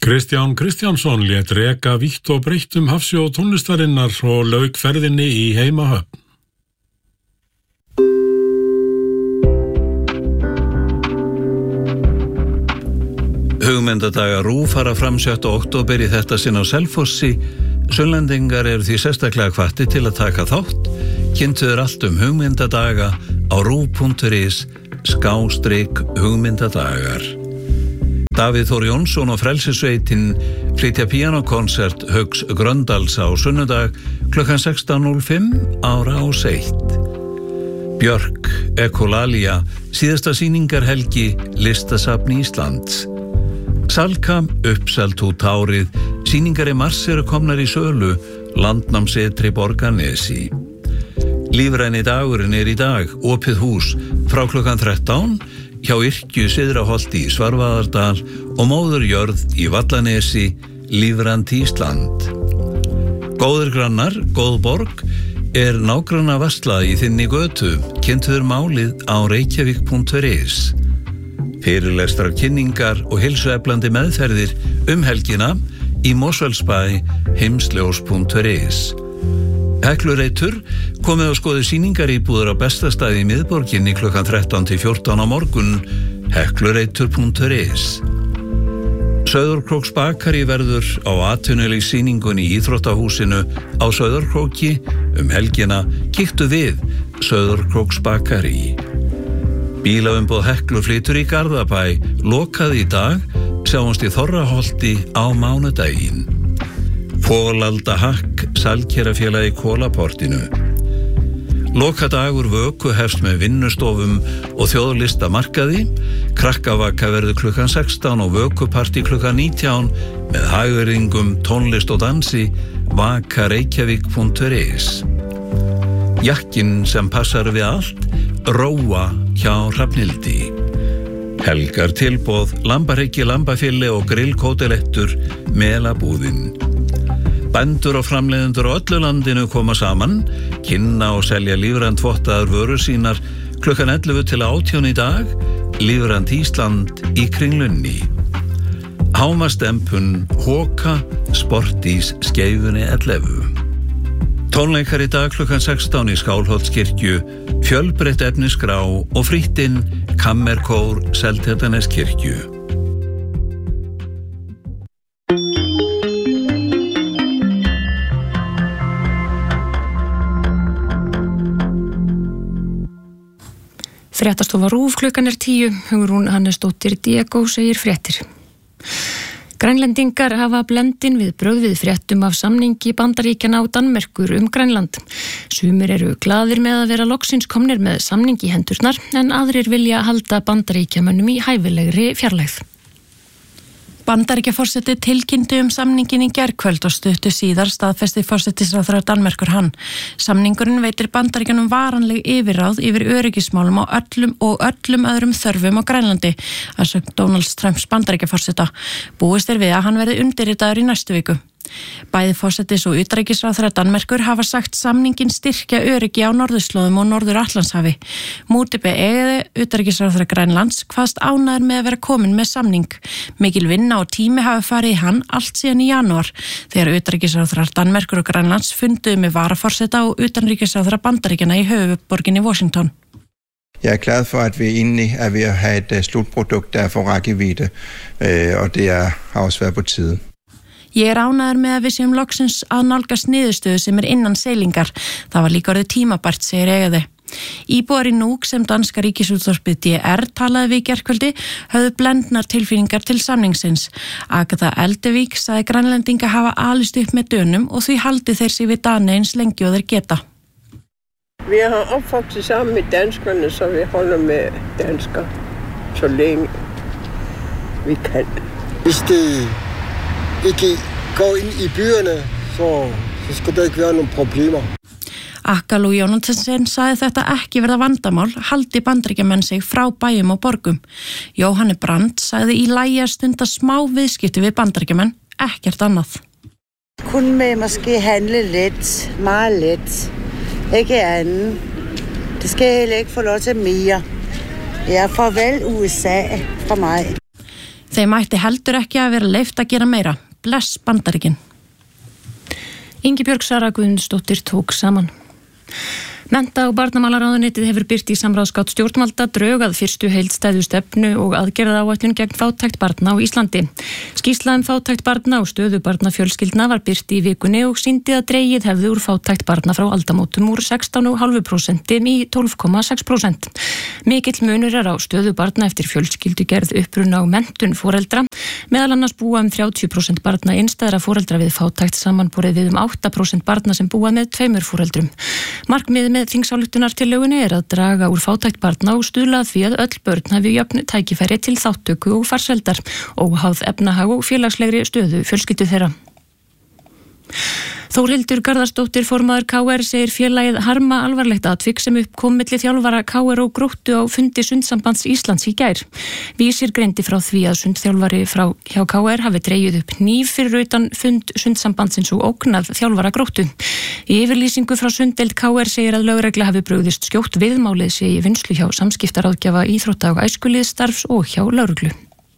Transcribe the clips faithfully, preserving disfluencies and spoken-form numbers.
Kristján Kristjánsson lét reka vítt og breytt um hafsjó tónlistarinnar og lauk ferðinni í heimahöfn. Hugmyndadagar RÚV fara fram sjötta október í þetta sinn á Selfossi. Sunnlendingar eru því sérstaklega hvattir til að taka þátt. Kynntu þér allt um hugmyndadaga á ruv.is skástrik hugmyndadagar. Davíð Þór Jónsson og Frelsissveitin flytja píanókonsert Hauks Gröndals á sunnudag klukkan sextán núll fimm ára á seitt. Björk, Ekolalia, síðasta sýningarhelgi Listasafn Íslands. Salka, uppselt út árið, sýningar í mars eru komnar í sölu, Landnámsetri Borgarnesi. Lífræni dagurinn er í dag, opið hús, frá klukkan þrettán, hjá Yrkju Syðraholti í Svarfaðardal og Móðurjörð í Vallanesi, lífrænt Ísland. Góðir grannar, góð borg, er nágranna varsla í þinni götu, kynntuður málið á reykjavík punkt is. Fyrirlestrar kynningar og heilsueflandi meðferðir um helgina í Mosfellsbæ, heimsljós punkt is. Heklureitur komið á skoði sýningaríbúður á bestastæði í miðborginni klukkan þrettán til fjórtán á morgun, heklureitur punkt is. Sauðárkróks bakari verður á atvinnulífs sýningunni í íþróttahúsinu á Sauðárkróki um helgina. Kíktu við Sauðárkróks bakari. Bílaumboð Heklu flytur í Garðabæ, lokað í dag, sjáumst í Þorraholti á mánudaginn. Fólalda hakk, Salkerafélagi Kólaportinu. Lokadagur vöku hefst með vinnustofum og þjóðlistamarkaði. Krakkavaka verður klukkan sextán og vökuparti klukkan nítján með hagyrðingum, tónlist og dansi. Vaka reykjavík punkt is. Jakkin sem passar við allt, Róa hjá Hrafnhildi. Helgar tilboð, lambahryggi, lambafilli og grillkótelettur, Melabúðin. Bændur og framleiðendur á öllu landinu koma saman, kynna og selja lífrænt vottaðar vörur sínar klukkan ellefu til átján í dag, lífrænt Ísland í Kringlunni. Hámastempun, Hóka, Sportís, Skeifunni ellefu. Tónleikar í dag klukkan sextán í Skálholtskirkju, fjölbreytt efnisgrá og fríttinn Kammerkór Seltjarnarneskirkju. Fréttastofa RÚV klukkan er tíu, Hugrún Hannesdóttir Diego segir fréttir. Grænlendingar hafa blendin við brögð við fréttum af samningi Bandaríkjanna á Danmerkur um Grænland. Sumir eru glaðir með að vera loksins komnir með samningi í hendurnar, en aðrir vilja halda Bandaríkjamönnum í hæfilegri fjarlægð. Bandaríkjaforseti tilkynnti um samningin í gærkvöld og stuttu síðar staðfesti forsætisráðherra Danmerkur hann. Samningurinn veitir Bandaríkjanum varanleg yfirráð yfir öryggismálum á öllum og öllum öðrum þörfum á Grænlandi, að sögn Donalds Trumps Bandaríkjaforseta. Búist er við að hann verði undirritaður í næstu viku. Bæði forsætis og utanríkisráðherra Danmerkur hafa sagt samningin styrkja öryggi á norðurslóðum og Norður-Atlantshafi. Múti B. Egiði, utanríkisráðherra Grænlands, kvaðst ánægður með að vera komin með samning. Mikil vinna og tími hafi farið í hann allt síðan í janúar, þegar utanríkisráðherrar Danmerkur og Grænlands funduðu með varaforseta og utanríkisráðherra Bandaríkjanna í höfuðborginni Washington. Jeg er glad for, at vi egentlig er ved at have et slutprodukt, der er for rækkevidde, og det er, har også været på tide. Ég er ánægður með að við séum loksins að nálgast niðurstöðu sem er innan seilingar. Það var líka orðið tímabært, segir Egiði. Íbúar í Núk sem danska ríkisútvarpið D R talaði við í gærkvöldi höfðu blendnar tilfinningar til samningsins. Agatha Eldevík sagði Grænlendinga hafa alist upp með Dönum og því haldi þeir sig við Dani eins lengi og þeir geta. Vi har opvokset sammen med danskerne, så vi holder med dansker så længe vi kan. Hvis det ikke går ind i byerne, så, så skal der ikke være nogen problemer. Akkalu Jónathansen sagði þetta ekki verða vandamál, haldi Bandaríkjamenn sig frá bæjum og borgum. Jóhanni Brandt sagði í lagi að stunda smá viðskipti við Bandaríkjamenn, ekkert annað. Kun med måske handle lidt, meget lidt, ikke anden. Det skal heller ikke få lov til mere. Ja, farvel U S A fra mig. Þeim ætti heldur ekki að vera leyft að gera meira. Bless Bandaríkin. Ingibjörg Sara Guðmundsdóttir tók saman. Mennta- og barnamálaráðuneytið hefur birt í samráðsgátt stjórnvalda drög að fyrstu heildstæðu stefnu og aðgerðaáætlun gegn fátækt barna á Íslandi. Skýrsla um fátækt barna og stöðu barnafjölskyldna var birt í vikunni og sýndi að dregið hefði úr fátækt barna frá aldamótum úr sextán komma fimm prósent í tólf komma sex prósent. Mikill munur er á stöðu barna eftir fjölskyldugerð, uppruna og menntun foreldra. Meðal annars búa um þrjátíu prósent barna einstæðra foreldra við fátækt samanborið við um átta prósent barna sem búa með tveimur foreldrum. Markmið með þingsályktunartillögunni er að draga úr fátækt barna og stuðla að því að öll börn hafi jöfn tækifæri til þátttöku og farsældar, óháð efnahag og félagslegri stöðu fjölskyldu þeirra. Þórhildur Garðarsdóttir formaður K R segir félagið harma alvarlegt atvik sem upp kom milli þjálfara K R og Gróttu á fundi Sundsambands Íslands í gær. Vísir greindi frá því að sundþjálfari frá hjá K R hafi dregið upp hníf fyrir utan fund Sundsambandsins og ógnað þjálfara Gróttu. Í yfirlýsingu frá sunddeild K R segir að lögregla hafi brugðist skjótt viðmálið sé í vinslu hjá samskiptaráðgjafa íþrótta og æskulýðsstarfs og hjá lögreglu.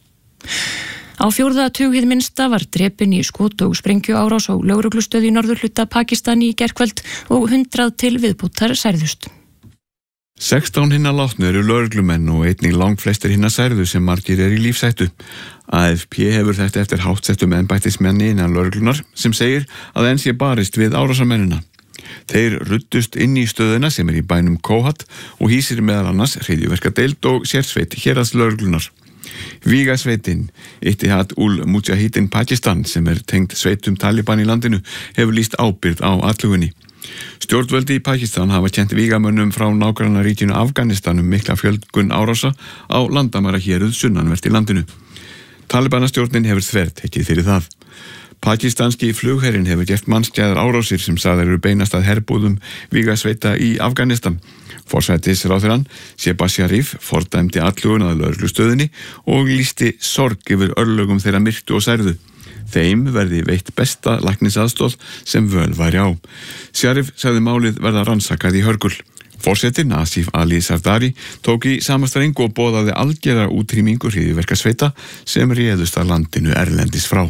Á fjórða tug hið minnsta var drepinn í skot- og sprengjuárás á lögreglustöð í norðurhluta Pakistan í gærkvöld og hundrað til viðbótar særðust. sextán hinna látnu eru lögreglumenn og einnig langflestir hinna særðu sem margir er í lífshættu. A F P hefur þetta eftir háttsettum embættismenni innan lögreglunar sem segir að enn sé barist við árásarmennina. Þeir ruddust inn í stöðuna sem er í bænum Kohat og hýsir meðal annars hryðjuverkadeild og sérsveit héraðslögreglunar. Vígasveitin, Ittihad ul Mujahidin Pakistan sem er tengd sveitum Taliban í landinu, hefur lýst ábyrgð á athugunni. Stjórnvöldi í Pakistan hafa kennt vígamönnum frá nágrannaríkinu Afganistan um mikla fjölgun árása á landamæra héruð sunnanvert í landinu. Talibanastjórnin hefur þvert tekið fyrir það. Pakistanski flugherrin hefur gert mannskæðar árásir sem sagðar eru beinast að herbúðum vígasveita í Afganistan. Forsætisráðherrann Shehbaz Sharif fordæmdi athugun að lögreglustöðinni og lýsti sorg yfir örlögum þeirra myrtu og særðu. Þeim verði veitt besta læknisaðstoð sem völ væri á. Sharif sagði málið verða rannsakað í hörgul. Forsetinn Asif Ali Zardari tók í samastrengu og boðaði algjöra útrýmingu hryðjuverkasveita sem réðust að landinu erlendis frá.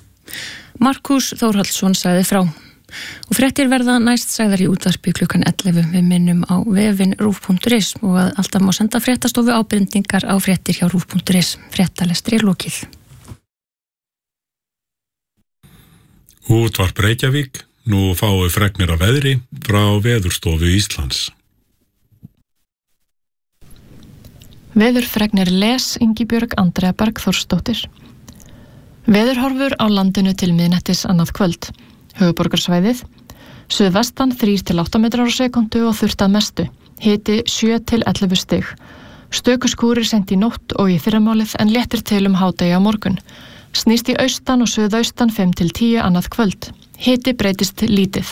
Markus Þórhallsson sagði frá. Og fréttir verða næst sagðar í útvarpi klukkan ellefu. Við minnum á vefinn rúv punktur is og að alltaf má senda fréttastofu ábendingar á fréttir hjá rúv punktur is. Fréttalestri lokið. Útvarp Reykjavík, nú fáum fregnir af veðri frá Veðurstofu Íslands. Veðurfregnir les Ingibjörg Andrea Bergþórsdóttir. Veðurhorfur á landinu til miðnættis annað kvöld. Höfuðborgarsvæðið, suðvestan þrír til átta metrar á sekundu og þurrt að mestu, hiti sjö til ellefu stig. Stöku skúrir seint í nótt og í fyrramálið en léttir til um hádegi á morgun. Snýst í austan og suðaustan fimm til tíu annað kvöld, hiti breytist lítið.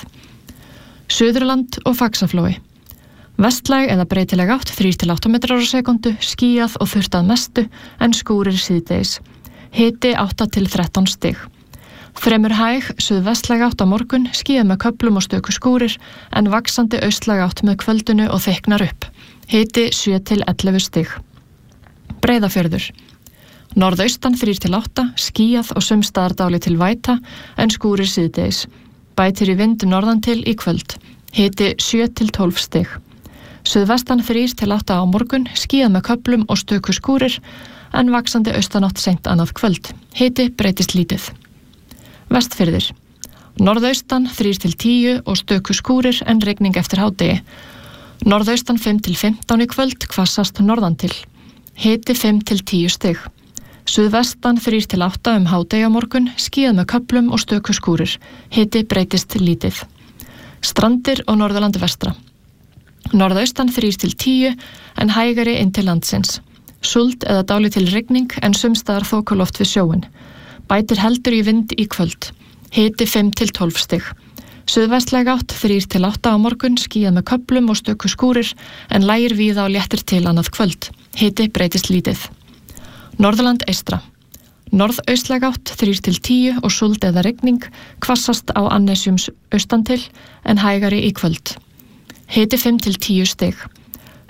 Suðurland og Faxaflói. Vestlæg eða breytileg átt þrír til átta metrar á sekundu, skýjað og þurrt að mestu en skúrir síðdegis. Hiti átta til þrettán stig. Fremur hæg, suðvestlæg átt á morgun, skýjað með köflum og stöku skúrir, en vaxandi austlæg átt með kvöldinu og þykknar upp. Hiti sjö til ellefu stig. Breiðafjörður. Norðaustan þrír til átta, skýjað og sums staðar dáli til væta, en skúrir síðdegis. Bætir í vind norðan til í kvöld. Hiti sjö til tólf stig. Suðvestan þrír til átta á morgun, skýjað með köflum og stöku skúrir, en vaxandi austanátt seint annað kvöld. Hiti breytist lítið. Vestfirðir. Norðaustan þrír til tíu og stöku skúrir en rigning eftir hádegi. Norðaustan fimm til fimmtán í kvöld, hvassast norðan til. Hiti fimm til tíu stig. Suðvestan þrír til átta um hádegi á morgun, skýjað með köflum og stöku skúrir. Hiti breytist lítið. Strandir og Norðurlandi vestra. Norðaustan þrír til tíu en hægari inn til landsins. Súld eða dáli til rigning en sumstaðar þokuloft við sjóin. Bætir heldur í vind í kvöld. Hiti fimm til tólf stig. Suðvestlæg átt þrír til átta á morgun, skýjað með köflum og stöku skúrir en lægir víða og léttir til annað kvöld. Hiti breytist lítið. Norðurland eystra. Norðaustlæg átt þrír til tíu og súld eða rigning, hvassast á annesjums austan til en hægari í kvöld. Hiti fimm til tíu stig.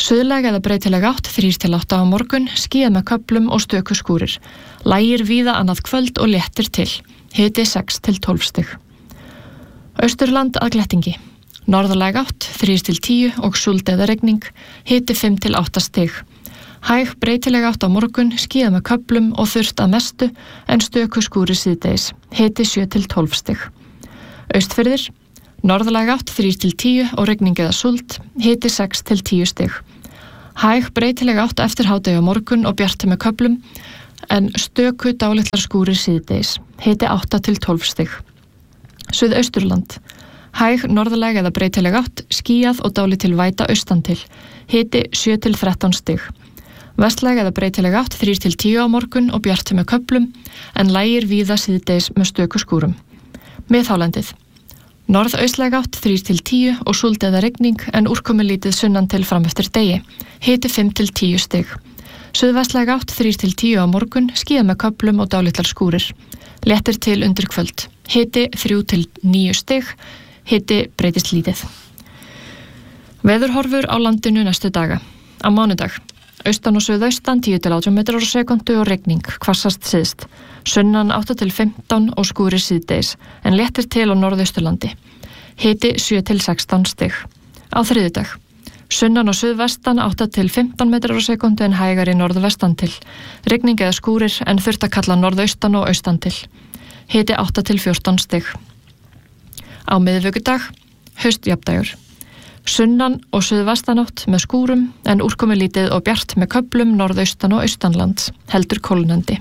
Suðlæg eða breytileg átt þrír til átta á morgun, skýjað með köflum og stöku skúrir. Lægir víða annað kvöld og léttir til. Hiti sex til tólf stig. Austurland að glettingi. Norðlæg átt þrír til tíu og súld eða regning. Hiti fimm til átta stig. Hæg breytileg átt á morgun, skýjað með köflum og þurrt að mestu en stöku skúrir síðdegis. Hiti sjö til tólf stig. Austfirðir. Norðlæg átt þrír til tíu og regning eða súld. Hiti sex til tíu stig. Hæg breytileg átt eftir hádegi á morgun og bjart með köflum en stöku dálitlar skúrir síðdegis. Hiti átta til tólf stig. Suðausturland. Hæg norðlæg eða breytileg átt, skýjað og dálítil væta austan til. Hiti sjö til þrettán stig. Vestlæg eða breytileg átt þrír til tíu á morgun og bjart með köflum en lægir víða síðdegis með stöku skúrum. Miðhálendið. Norðaustlæg átt þrír til tíu og súld eða regning en úrkomulítið sunnan til fram eftir degi. Hiti fimm til tíu stig. Suðvestlæg átt þrír til tíu á morgun, skýjað með köflum og dálitlar skúrir. Léttir til undir kvöld. Hiti þrjú til níu stig. Hiti breytist lítið. Veðurhorfur á landinu næstu daga. Á mánudag. Austan og suðaustan tíu til átján metrar á sekúndu og regning, hvassast syðst. Sunnan átta til fimmtán og skúrir síðdegis, en léttir til á norðausturlandi. Hiti sjö til sextán stig. Á þriðjudag. Sunnan og suðvestan átta til fimmtán metrar á sekúndu en hægari norðvestan til. Regning eða skúrir en þurft að kalla norðaustan og austan til. Hiti átta til fjórtán stig. Á miðvikudag. Haustjafndægur. Sunnan og suðvestanátt með skúrum en úrkomulítið og bjart með köflum norðaustan og austanlands, heldur kólnandi.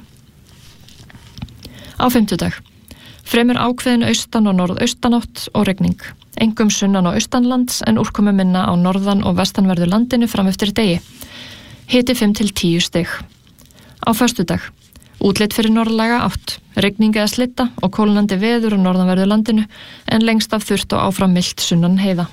Á fimmtudag. Fremur ákveðin austan og norðaustanátt og regning. Engum sunnan og austanlands en úrkomu minna á norðan og vestanverðu landinu fram eftir degi. Hiti fimm til tíu stig. Á föstudag. Útlit fyrir norðlæga átt, regning eða slitta og kólnandi veður á norðanverðu landinu en lengst af þurrt og áfram milt sunnan heiða.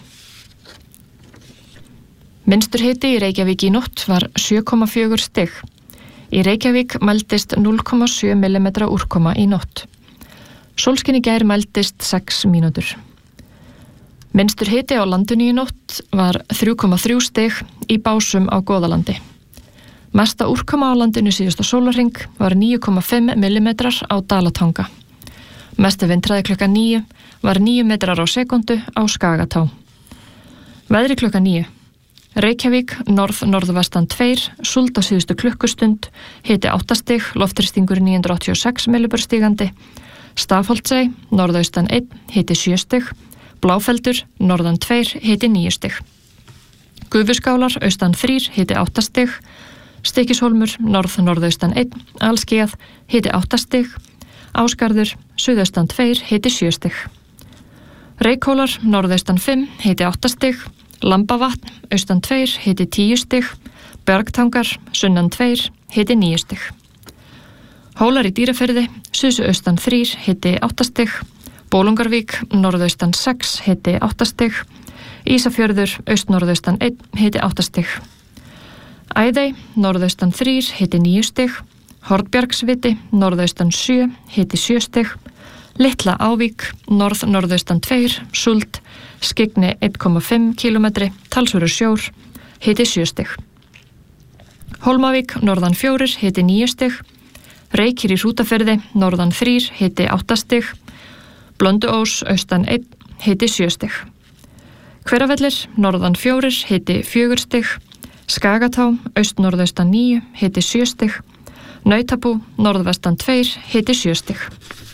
Minnstur hiti í Reykjavík í nótt var sjö komma fjögur stig. Í Reykjavík mældist núll komma sjö millimetra úrkoma í nótt. Sólskin í gær mældist sex mínútur. Minnstur hiti á landinu í nótt var þrjú komma þrjú stig í Básum á Goðalandi. Mesta úrkoma á landinu síðasta sólarhring var níu komma fimm millimetrar á Dalatanga. Mesti vindhraði klukkan níu var níu metrar á sekúndu á Skagatá. Veðri klukkan níu. Reykjavík, norð-norðvestan tveir, súld á síðustu klukkustund, hiti átta stig, loftþrýstingur níu hundruð áttatíu og sex millibör stigandi. Stafholtsey, norðaustan einn, hiti sjö stig. Bláfeldur, norðan tveir, hiti níu stig. Gufuskálar, austan þrír, hiti átta stig. Stykkishólmur, norð-norðaustan einn, allskíjað, hiti átta stig. Ásgarður, suðaustan tveir, hiti sjö stig. Reykhólar, norðaustan fimm, hiti átta stig. Lambavatn, austan tveir, hiti tíu stig. Bergtangar, sunnan tveir, hiti níu stig. Hólar í Dýrafirði, suðaustan þrír, hiti átta stig. Bólungarvík, norðaustan sex, hiti átta stig. Ísafjörður, austnorðaustan einn, hiti átta stig. Æðey, norðaustan þrír, hiti níu stig. Hornbjargsviti, norðaustan sjö, hiti sjö stig. Litla Ávík, norð-norðaustan tveir, súld, Skygni einn komma fimm kílómetri, talsverður sjór, hiti sjö stig. Hólmavík, norðan fjórir, hiti níu stig. Reykir í Hrútafirði, norðan þrír, hiti átta stig. Blönduós, austan einn, hiti sjö stig. Hveravellir, norðan fjórir, hiti fjögur stig. Skagatá, austnorðaustan níu, hiti sjö stig. Nautabú, norðvestan tveir, hiti sjö stig.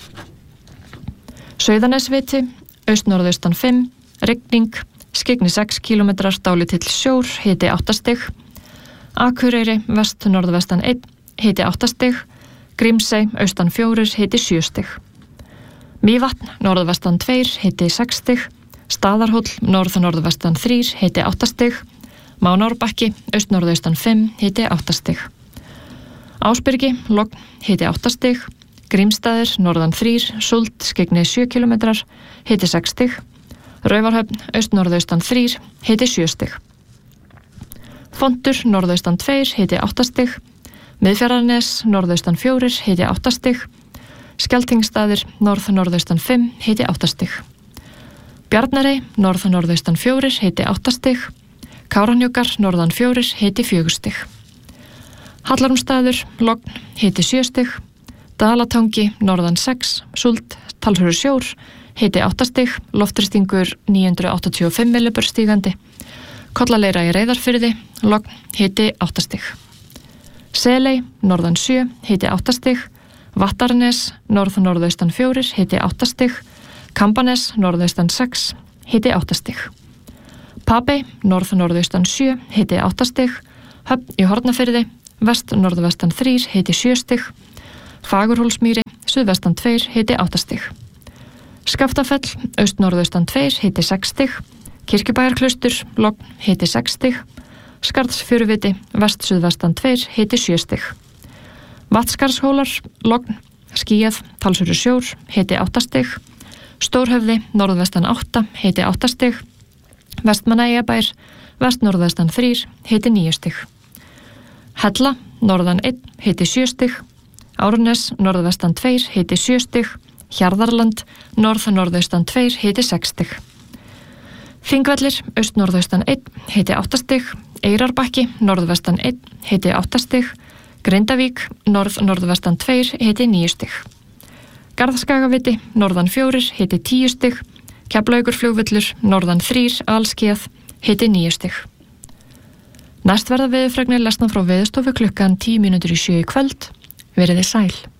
Sauðanesviti, austnorðaustan fimm, regning, Skygni sex kílómetrar, dálítill sjór, hiti átta stig. Akureyri, vest-norðvestan einn, hiti átta stig. Grímsey, austan fjórir, hiti sjö stig. Mývatn, norðvestan tveir, hiti sex stig. Staðarhóll, norð-norðvestan þrír, hiti átta stig. Mánárbakki, austnorðaustan fimm, hiti átta stig. Ásbyrgi, logn, hiti átta stig. Grímstaðir, norðan þrír, súld, Skygni sjö kílómetrar, hiti sex stig. Raufarhöfn, austnorðaustan þrír, hiti sjö stig. Fontur, norðaustan tveir, hiti átta stig. Miðfjarðarnes, norðaustan fjórir, hiti átta stig. Skeltingsstaðir, norð-norðaustan fimm, hiti átta stig. Bjarnarey, norð-norðaustan fjórir, hiti átta stig. Kárahnjúkar, norðan fjórir, hiti fjögur stig. Hallarumstaður, logn, hiti sjö stig. Dalatangi, norðan sex, Súld, talsverður sjór, hiti átta stig, loftþrýstingur níu hundruð áttatíu og fimm millibör stígandi. Kollaleira í Reyðarfirði, logn, hiti átta stig. Seley, norðan sjö, hiti átta stig. Vattarnes, norð-norðaustan fjórir, hiti átta stig. Kambanes, norðaustan sex, hiti átta stig. Papey, norð-norðaustan sjö, hiti átta stig. Höfn í Hornafirði, vest-norðvestan þrír, hiti sjö stig. Fagurhólsmýri, suðvestan tveir, hiti átta stig. Skaftafell, aust-norðaustan tveir, hiti sex stig. Kirkjubæjarklaustur, logn, hiti sex stig. Skarðsfjöruviti, vest-suðvestan tveir, hiti sjö stig. Vatnskarðshólar, logn, skýjað, talsverður sjór, hiti átta stig. Stórhöfði, norðvestan átta, hiti átta stig. Vestmannaeyjabær, vest-norðvestan þrír, hiti níu stig. Hella, norðan einn, hiti sjö stig. Árnes, norðvestan tveir, hiti sjö stig. Hjarðarland, norð-norðaustan tveir, hiti sex stig. Þingvellir, aust-norðaustan einn, hiti átta stig. Eyrarbakki, norðvestan einn, hiti átta stig. Grindavík, norð-norðvestan tveir, hiti níu stig. Garðskagaviti, norðan fjórir, hiti tíu stig. Keflavíkurflugvöllur, norðan þrír, alskíjað, hiti níu stig. Næst verða veðurfregnir lesna frá Veðurstofu klukkan tíu mínútur í sjö í kvöld. Veriði sæl.